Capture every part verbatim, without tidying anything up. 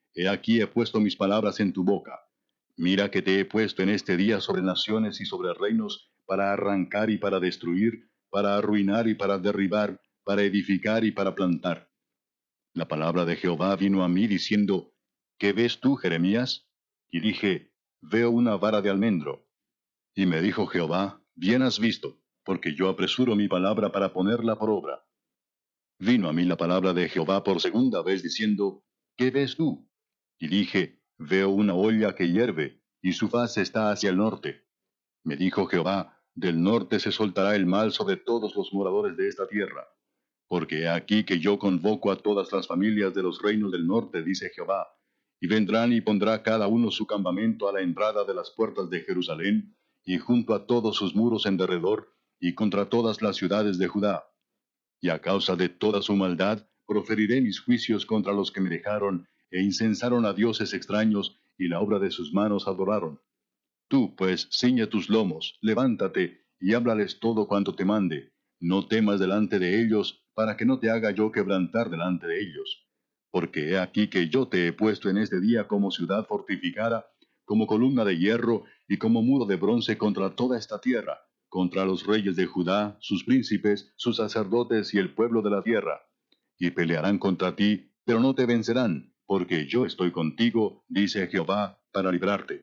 he aquí he puesto mis palabras en tu boca. Mira que te he puesto en este día sobre naciones y sobre reinos, para arrancar y para destruir, para arruinar y para derribar, para edificar y para plantar. La palabra de Jehová vino a mí diciendo, ¿qué ves tú, Jeremías? Y dije, veo una vara de almendro. Y me dijo Jehová, bien has visto, porque yo apresuro mi palabra para ponerla por obra. Vino a mí la palabra de Jehová por segunda vez diciendo, ¿qué ves tú? Y dije, veo una olla que hierve, y su faz está hacia el norte. Me dijo Jehová, del norte se soltará el mal sobre todos los moradores de esta tierra. Porque he aquí que yo convoco a todas las familias de los reinos del norte, dice Jehová, y vendrán y pondrá cada uno su campamento a la entrada de las puertas de Jerusalén, y junto a todos sus muros en derredor, y contra todas las ciudades de Judá. Y a causa de toda su maldad, proferiré mis juicios contra los que me dejaron, e incensaron a dioses extraños, y la obra de sus manos adoraron. Tú, pues, ciñe tus lomos, levántate, y háblales todo cuanto te mande. No temas delante de ellos, para que no te haga yo quebrantar delante de ellos. Porque he aquí que yo te he puesto en este día como ciudad fortificada, como columna de hierro, y como muro de bronce contra toda esta tierra, contra los reyes de Judá, sus príncipes, sus sacerdotes y el pueblo de la tierra. Y pelearán contra ti, pero no te vencerán, porque yo estoy contigo, dice Jehová, para librarte.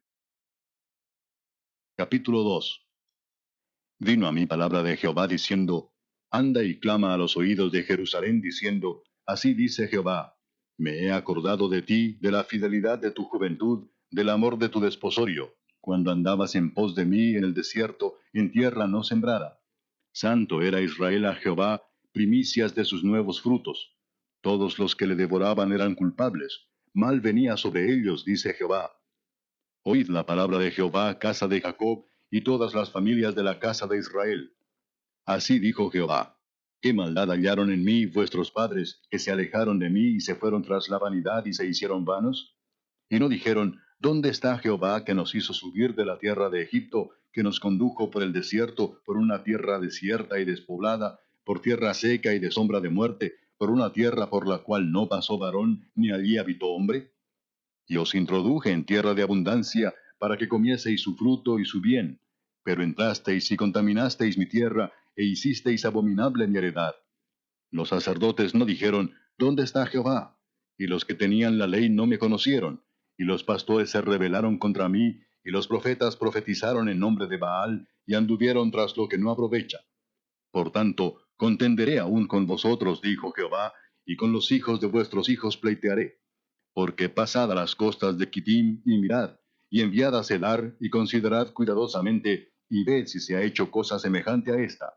Capítulo dos. Vino a mí palabra de Jehová diciendo, Anda y clama a los oídos de Jerusalén diciendo, Así dice Jehová, me he acordado de ti, de la fidelidad de tu juventud, del amor de tu desposorio, cuando andabas en pos de mí en el desierto, en tierra no sembrada. Santo era Israel a Jehová, primicias de sus nuevos frutos. Todos los que le devoraban eran culpables, mal venía sobre ellos, dice Jehová. Oíd la palabra de Jehová, casa de Jacob, y todas las familias de la casa de Israel. Así dijo Jehová, ¿qué maldad hallaron en mí vuestros padres, que se alejaron de mí y se fueron tras la vanidad y se hicieron vanos? Y no dijeron, ¿dónde está Jehová que nos hizo subir de la tierra de Egipto, que nos condujo por el desierto, por una tierra desierta y despoblada, por tierra seca y de sombra de muerte, por una tierra por la cual no pasó varón, ni allí habitó hombre? Y os introduje en tierra de abundancia, para que comieseis su fruto y su bien. Pero entrasteis y contaminasteis mi tierra, e hicisteis abominable mi heredad. Los sacerdotes no dijeron, ¿dónde está Jehová? Y los que tenían la ley no me conocieron. Y los pastores se rebelaron contra mí, y los profetas profetizaron en nombre de Baal, y anduvieron tras lo que no aprovecha. Por tanto, contenderé aún con vosotros, dijo Jehová, y con los hijos de vuestros hijos pleitearé. Porque pasad a las costas de Kittim y mirad, y enviad a Celar, y considerad cuidadosamente, y ved si se ha hecho cosa semejante a esta.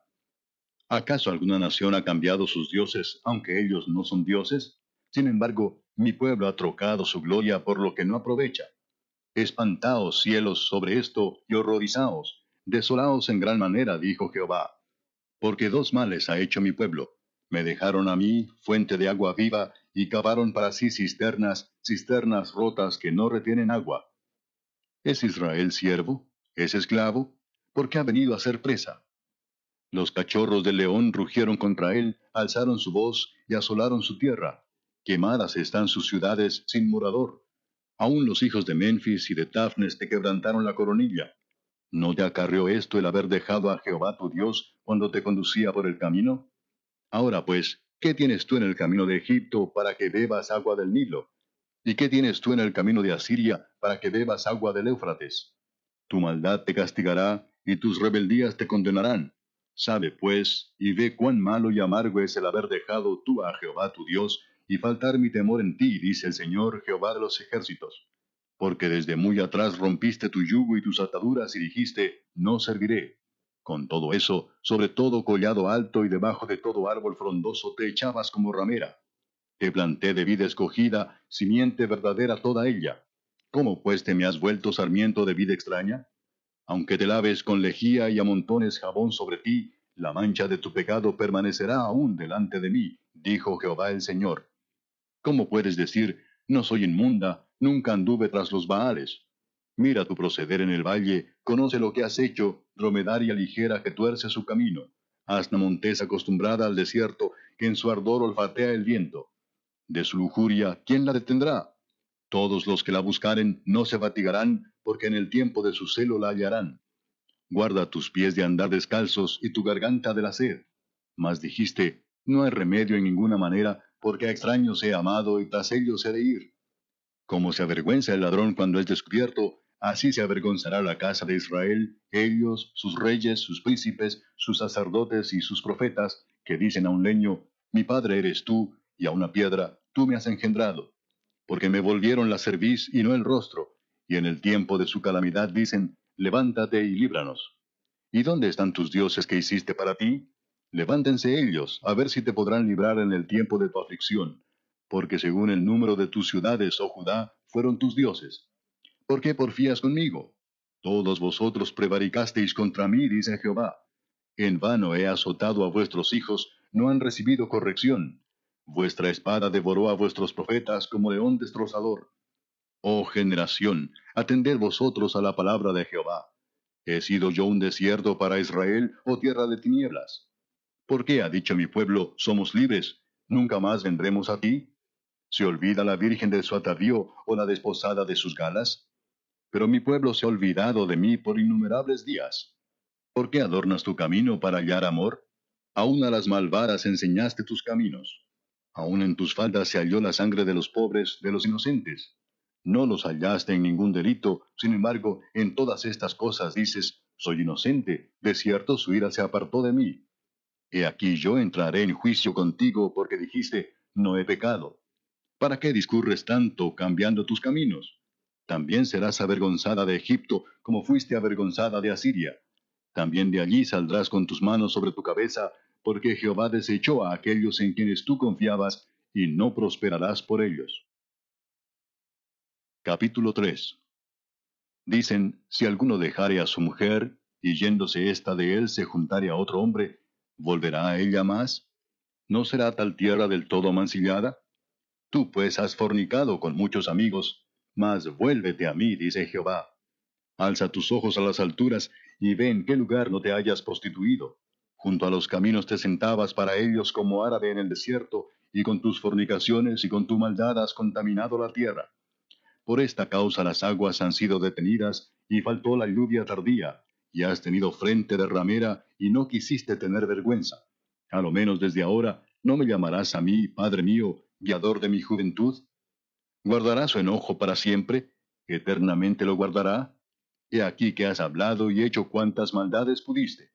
¿Acaso alguna nación ha cambiado sus dioses, aunque ellos no son dioses? Sin embargo, mi pueblo ha trocado su gloria por lo que no aprovecha. Espantaos, cielos, sobre esto, y horrorizaos, desolaos en gran manera, dijo Jehová. Porque dos males ha hecho mi pueblo. Me dejaron a mí, fuente de agua viva, y cavaron para sí cisternas, cisternas rotas que no retienen agua. ¿Es Israel siervo? ¿Es esclavo? ¿Por qué ha venido a ser presa? Los cachorros del león rugieron contra él, alzaron su voz y asolaron su tierra. Quemadas están sus ciudades sin morador. Aun los hijos de Menfis y de Tafnes te quebrantaron la coronilla. ¿No te acarreó esto el haber dejado a Jehová tu Dios cuando te conducía por el camino? Ahora pues, ¿qué tienes tú en el camino de Egipto para que bebas agua del Nilo? ¿Y qué tienes tú en el camino de Asiria para que bebas agua del Éufrates? Tu maldad te castigará, y tus rebeldías te condenarán. Sabe, pues, y ve cuán malo y amargo es el haber dejado tú a Jehová tu Dios, y faltar mi temor en ti, dice el Señor, Jehová de los ejércitos. Porque desde muy atrás rompiste tu yugo y tus ataduras, y dijiste, no serviré. Con todo eso, sobre todo collado alto y debajo de todo árbol frondoso te echabas como ramera. Te planté de vida escogida, simiente verdadera toda ella. ¿Cómo pues te me has vuelto sarmiento de vida extraña? Aunque te laves con lejía y amontones jabón sobre ti, la mancha de tu pecado permanecerá aún delante de mí, dijo Jehová el Señor. ¿Cómo puedes decir, no soy inmunda, nunca anduve tras los Baales? Mira tu proceder en el valle, conoce lo que has hecho, dromedaria ligera que tuerce su camino, asna montesa acostumbrada al desierto, que en su ardor olfatea el viento. De su lujuria, ¿quién la detendrá? Todos los que la buscaren no se fatigarán, porque en el tiempo de su celo la hallarán. Guarda tus pies de andar descalzos y tu garganta de la sed. Mas dijiste, no hay remedio en ninguna manera, porque a extraños he amado y tras ellos he de ir. Como se avergüenza el ladrón cuando es descubierto, así se avergonzará la casa de Israel, ellos, sus reyes, sus príncipes, sus sacerdotes y sus profetas, que dicen a un leño, mi padre eres tú, y a una piedra, tú me has engendrado. Porque me volvieron la cerviz y no el rostro, y en el tiempo de su calamidad dicen, levántate y líbranos. ¿Y dónde están tus dioses que hiciste para ti? Levántense ellos, a ver si te podrán librar en el tiempo de tu aflicción. Porque según el número de tus ciudades, oh Judá, fueron tus dioses. ¿Por qué porfías conmigo? Todos vosotros prevaricasteis contra mí, dice Jehová. En vano he azotado a vuestros hijos, no han recibido corrección. Vuestra espada devoró a vuestros profetas como león destrozador. Oh generación, atended vosotros a la palabra de Jehová. ¿He sido yo un desierto para Israel, o tierra de tinieblas? ¿Por qué ha dicho mi pueblo, somos libres, nunca más vendremos a ti? ¿Se olvida la virgen de su atavío o la desposada de sus galas? Pero mi pueblo se ha olvidado de mí por innumerables días. ¿Por qué adornas tu camino para hallar amor? Aún a las malvadas enseñaste tus caminos. Aún en tus faldas se halló la sangre de los pobres, de los inocentes. No los hallaste en ningún delito, sin embargo, en todas estas cosas dices, soy inocente, de cierto su ira se apartó de mí. He aquí yo entraré en juicio contigo porque dijiste, no he pecado. ¿Para qué discurres tanto cambiando tus caminos? También serás avergonzada de Egipto, como fuiste avergonzada de Asiria. También de allí saldrás con tus manos sobre tu cabeza, porque Jehová desechó a aquellos en quienes tú confiabas, y no prosperarás por ellos. Capítulo tres. Dicen, si alguno dejare a su mujer, y yéndose ésta de él se juntare a otro hombre, ¿volverá a ella más? ¿No será tal tierra del todo mancillada? Tú pues has fornicado con muchos amigos, mas vuélvete a mí, dice Jehová. Alza tus ojos a las alturas, y ve en qué lugar no te hayas prostituido. Junto a los caminos te sentabas para ellos como árabe en el desierto, y con tus fornicaciones y con tu maldad has contaminado la tierra. Por esta causa las aguas han sido detenidas, y faltó la lluvia tardía, y has tenido frente de ramera, y no quisiste tener vergüenza. A lo menos desde ahora, ¿no me llamarás a mí, Padre mío, guiador de mi juventud? ¿Guardará su enojo para siempre? ¿Eternamente lo guardará? He aquí que has hablado y hecho cuantas maldades pudiste.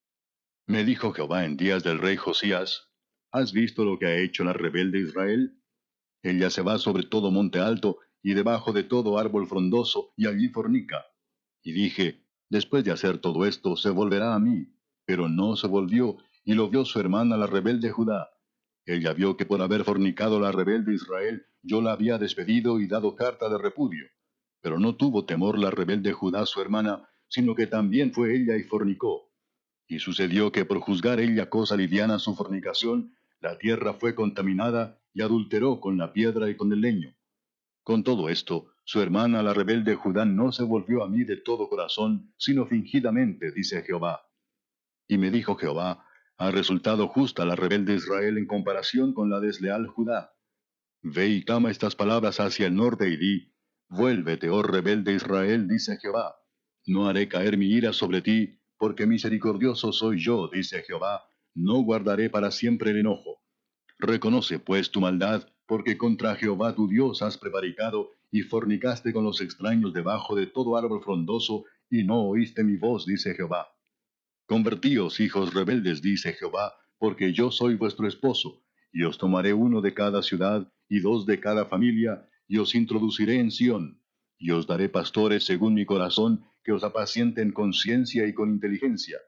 Me dijo Jehová en días del rey Josías, ¿has visto lo que ha hecho la rebelde Israel? Ella se va sobre todo monte alto, y debajo de todo árbol frondoso, y allí fornica. Y dije, después de hacer todo esto, se volverá a mí. Pero no se volvió, y lo vio su hermana la rebelde Judá. Ella vio que por haber fornicado la rebelde Israel, yo la había despedido y dado carta de repudio. Pero no tuvo temor la rebelde Judá su hermana, sino que también fue ella y fornicó. Y sucedió que por juzgar ella cosa liviana su fornicación, la tierra fue contaminada y adulteró con la piedra y con el leño. Con todo esto, su hermana la rebelde Judá no se volvió a mí de todo corazón, sino fingidamente, dice Jehová. Y me dijo Jehová, ha resultado justa la rebelde Israel en comparación con la desleal Judá. Ve y clama estas palabras hacia el norte y di, vuélvete, oh rebelde Israel, dice Jehová. No haré caer mi ira sobre ti, porque misericordioso soy yo, dice Jehová. No guardaré para siempre el enojo. Reconoce pues tu maldad, porque contra Jehová tu Dios has prevaricado, y fornicaste con los extraños debajo de todo árbol frondoso, y no oíste mi voz, dice Jehová. Convertíos, hijos rebeldes, dice Jehová, porque yo soy vuestro esposo, y os tomaré uno de cada ciudad, y dos de cada familia, y os introduciré en Sión, y os daré pastores según mi corazón, que os apacienten con ciencia y con inteligencia.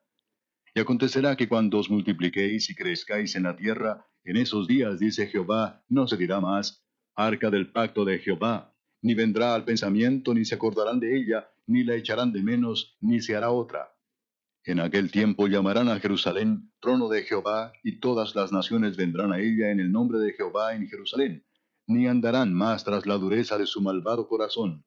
Y acontecerá que cuando os multipliquéis y crezcáis en la tierra, en esos días, dice Jehová, no se dirá más, arca del pacto de Jehová, ni vendrá al pensamiento, ni se acordarán de ella, ni la echarán de menos, ni se hará otra. En aquel tiempo llamarán a Jerusalén trono de Jehová, y todas las naciones vendrán a ella en el nombre de Jehová en Jerusalén, ni andarán más tras la dureza de su malvado corazón.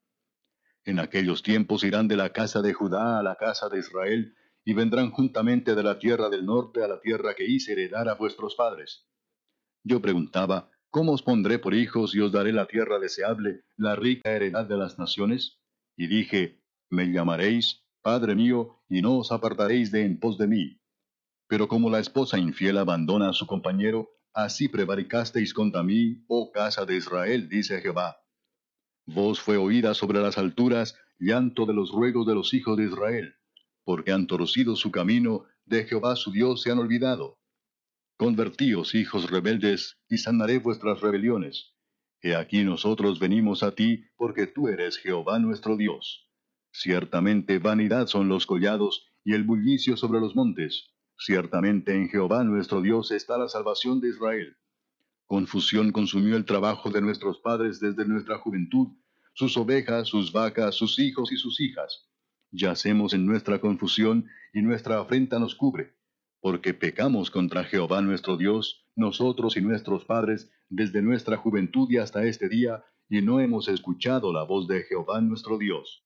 En aquellos tiempos irán de la casa de Judá a la casa de Israel, y vendrán juntamente de la tierra del norte a la tierra que hice heredar a vuestros padres. Yo preguntaba, ¿Cómo os pondré por hijos y os daré la tierra deseable, la rica heredad de las naciones? Y dije, me llamaréis, Padre mío, y no os apartaréis de en pos de mí. Pero como la esposa infiel abandona a su compañero, así prevaricasteis contra mí, oh casa de Israel, dice Jehová. Voz fue oída sobre las alturas, llanto de los ruegos de los hijos de Israel, porque han torcido su camino, de Jehová su Dios se han olvidado. Convertíos, hijos rebeldes, y sanaré vuestras rebeliones. He aquí nosotros venimos a ti, porque tú eres Jehová nuestro Dios. Ciertamente vanidad son los collados, y el bullicio sobre los montes. Ciertamente en Jehová nuestro Dios está la salvación de Israel. Confusión consumió el trabajo de nuestros padres desde nuestra juventud, sus ovejas, sus vacas, sus hijos y sus hijas. Yacemos en nuestra confusión, y nuestra afrenta nos cubre, porque pecamos contra Jehová nuestro Dios, nosotros y nuestros padres, desde nuestra juventud y hasta este día, y no hemos escuchado la voz de Jehová nuestro Dios.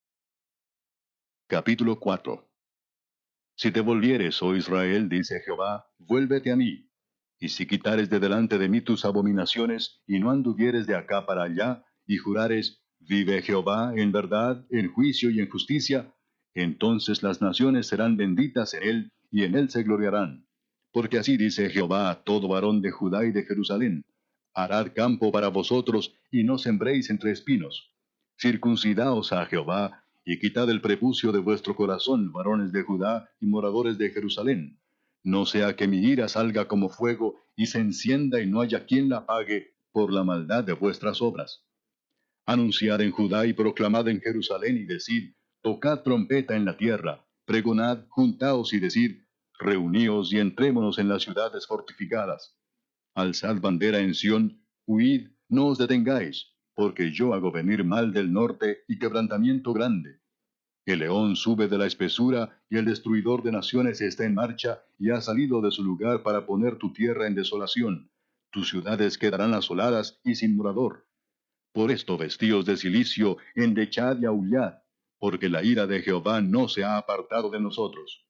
Capítulo cuatro. Si te volvieres, oh Israel, dice Jehová, vuélvete a mí. Y si quitares de delante de mí tus abominaciones, y no anduvieres de acá para allá, y jurares, vive Jehová en verdad, en juicio y en justicia, entonces las naciones serán benditas en él, y en él se gloriarán. Porque así dice Jehová a todo varón de Judá y de Jerusalén, harad campo para vosotros, y no sembréis entre espinos. Circuncidaos a Jehová, y quitad el prepucio de vuestro corazón, varones de Judá y moradores de Jerusalén. No sea que mi ira salga como fuego, y se encienda y no haya quien la apague, por la maldad de vuestras obras. Anunciad en Judá y proclamad en Jerusalén y decid, tocad trompeta en la tierra, pregonad, juntaos y decid, reuníos y entrémonos en las ciudades fortificadas. Alzad bandera en Sión, huid, no os detengáis, porque yo hago venir mal del norte y quebrantamiento grande. El león sube de la espesura, y el destruidor de naciones está en marcha, y ha salido de su lugar para poner tu tierra en desolación. Tus ciudades quedarán asoladas y sin morador. Por esto vestíos de cilicio, endechad y aullad, porque la ira de Jehová no se ha apartado de nosotros.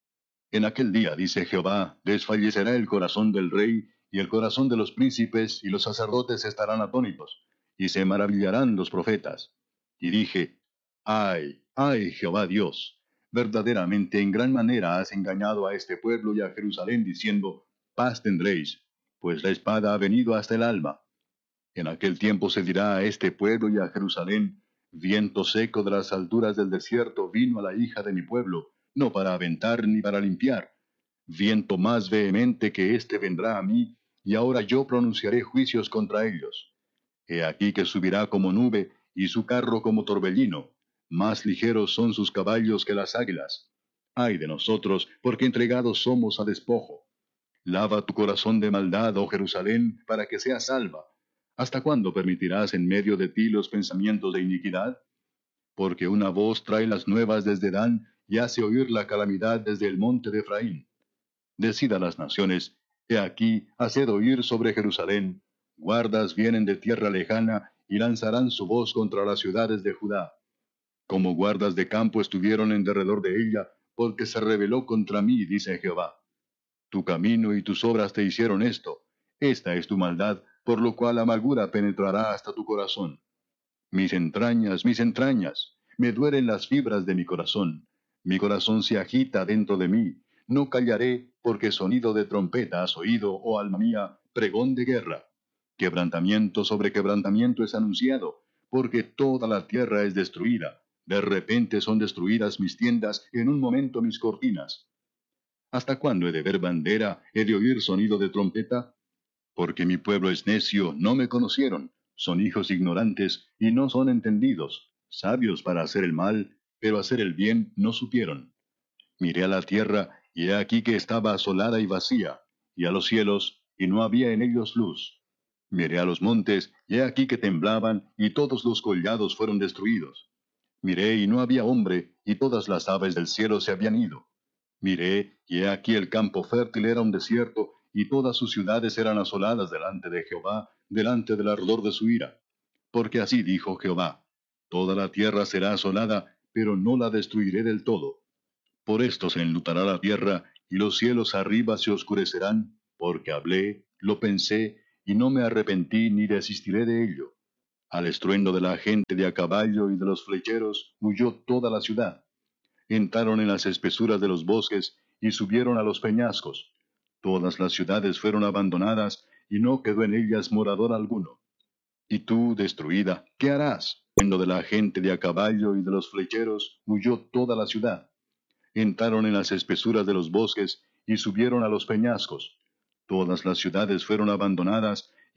En aquel día, dice Jehová, desfallecerá el corazón del rey, y el corazón de los príncipes, y los sacerdotes estarán atónitos, y se maravillarán los profetas. Y dije, ay, ay, Jehová Dios, verdaderamente en gran manera has engañado a este pueblo y a Jerusalén, diciendo, paz tendréis, pues la espada ha venido hasta el alma. En aquel tiempo se dirá a este pueblo y a Jerusalén, viento seco de las alturas del desierto vino a la hija de mi pueblo, no para aventar ni para limpiar. Viento más vehemente que éste vendrá a mí, y ahora yo pronunciaré juicios contra ellos. He aquí que subirá como nube, y su carro como torbellino. Más ligeros son sus caballos que las águilas. Ay de nosotros, porque entregados somos a despojo. Lava tu corazón de maldad, oh Jerusalén, para que seas salva. ¿Hasta cuándo permitirás en medio de ti los pensamientos de iniquidad? Porque una voz trae las nuevas desde Dan, y hace oír la calamidad desde el monte de Efraín. Decid a las naciones, he aquí, haced oír sobre Jerusalén, guardas vienen de tierra lejana, y lanzarán su voz contra las ciudades de Judá. Como guardas de campo estuvieron en derredor de ella, porque se rebeló contra mí, dice Jehová. Tu camino y tus obras te hicieron esto. Esta es tu maldad, por lo cual la amargura penetrará hasta tu corazón. Mis entrañas, mis entrañas, me duelen las fibras de mi corazón. Mi corazón se agita dentro de mí. No callaré, porque sonido de trompeta has oído, oh alma mía, pregón de guerra. Quebrantamiento sobre quebrantamiento es anunciado, porque toda la tierra es destruida. De repente son destruidas mis tiendas, en un momento mis cortinas. ¿Hasta cuándo he de ver bandera, he de oír sonido de trompeta? Porque mi pueblo es necio, no me conocieron, son hijos ignorantes, y no son entendidos, sabios para hacer el mal, pero hacer el bien no supieron. Miré a la tierra, y he aquí que estaba asolada y vacía, y a los cielos, y no había en ellos luz. Miré a los montes, y he aquí que temblaban, y todos los collados fueron destruidos. Miré, y no había hombre, y todas las aves del cielo se habían ido. Miré, y he aquí el campo fértil era un desierto, y todas sus ciudades eran asoladas delante de Jehová, delante del ardor de su ira. Porque así dijo Jehová, toda la tierra será asolada, pero no la destruiré del todo. Por esto se enlutará la tierra, y los cielos arriba se oscurecerán, porque hablé, lo pensé, y no me arrepentí ni desistiré de ello. Al estruendo de la gente de a caballo y de los flecheros, huyó toda la ciudad. Entraron en las espesuras de los bosques y subieron a los peñascos. Todas las ciudades fueron abandonadas, y no quedó en ellas morador alguno. Y tú, destruida, ¿qué harás? Estruendo de la gente de a caballo y de los flecheros, huyó toda la ciudad. Entraron en las espesuras de los bosques y subieron a los peñascos. Todas las ciudades fueron abandonadas,